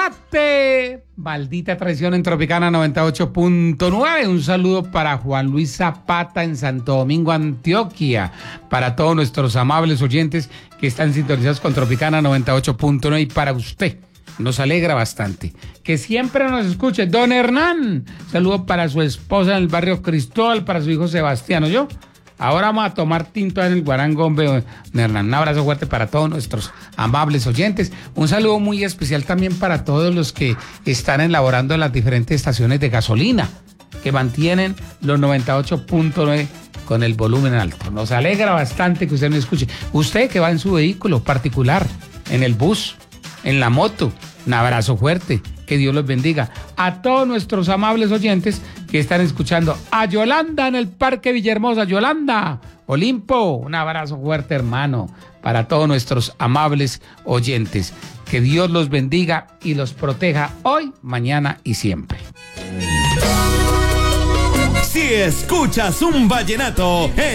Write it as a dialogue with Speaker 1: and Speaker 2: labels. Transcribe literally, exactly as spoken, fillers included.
Speaker 1: Chocolate. Maldita traición en Tropicana noventa y ocho punto nueve. Un saludo para Juan Luis Zapata en Santo Domingo, Antioquia. Para todos nuestros amables oyentes que están sintonizados con Tropicana noventa y ocho punto nueve. Y para usted, nos alegra bastante que siempre nos escuche. Don Hernán, saludo para su esposa en el barrio Cristóbal, para su hijo Sebastián. ¿Oyó? Ahora vamos a tomar tinto en el Guarango, hombre, Hernán. Un abrazo fuerte para todos nuestros amables oyentes. Un saludo muy especial también para todos los que están elaborando en las diferentes estaciones de gasolina, que mantienen los noventa y ocho punto nueve con el volumen alto. Nos alegra bastante que usted nos escuche. Usted que va en su vehículo particular, en el bus, en la moto, un abrazo fuerte. Que Dios los bendiga. A todos nuestros amables oyentes que están escuchando. A Yolanda en el Parque Villahermosa. Yolanda, Olimpo, un abrazo fuerte, hermano, para todos nuestros amables oyentes. Que Dios los bendiga y los proteja hoy, mañana y siempre.
Speaker 2: Si escuchas un vallenato,